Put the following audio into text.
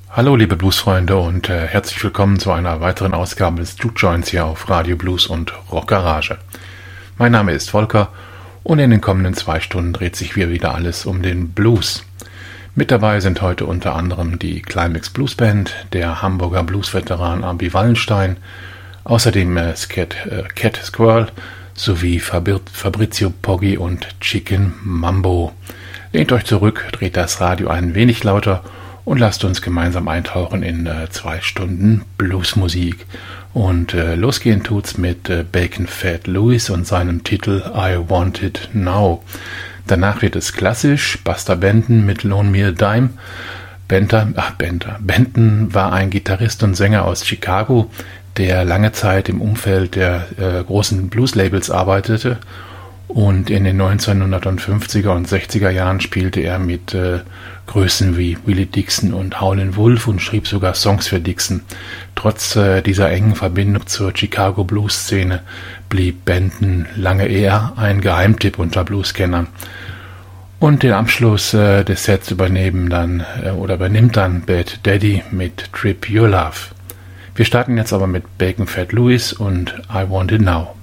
Hallo liebe Bluesfreunde und herzlich willkommen zu einer weiteren Ausgabe des Juke Joints hier auf Radio Blues und Rock Garage. Mein Name ist Volker und in den kommenden 2 Stunden dreht sich hier wieder alles um den Blues. Mit dabei sind heute unter anderem die Climax Blues Band, der Hamburger Blues-Veteran Abi Wallenstein, außerdem Cat Squirrel sowie Fabrizio Poggi und Chicken Mambo. Lehnt euch zurück, dreht das Radio ein wenig lauter und lasst uns gemeinsam eintauchen in 2 Stunden Bluesmusik. Und losgehen tut's mit Bacon Fat Louis und seinem Titel I Want It Now. Danach wird es klassisch, Buster Benton mit Loan Me a Dime. Benton war ein Gitarrist und Sänger aus Chicago, der lange Zeit im Umfeld der großen Blues-Labels arbeitete. Und in den 1950er und 60er Jahren spielte er mit Größen wie Willie Dixon und Howlin' Wolf und schrieb sogar Songs für Dixon. Trotz dieser engen Verbindung zur Chicago Blues-Szene blieb Benton lange eher ein Geheimtipp unter Blueskennern. Und den Abschluss des Sets übernimmt dann Bad Daddy mit Trip Your Love. Wir starten jetzt aber mit Bacon Fat Louis und I Want It Now.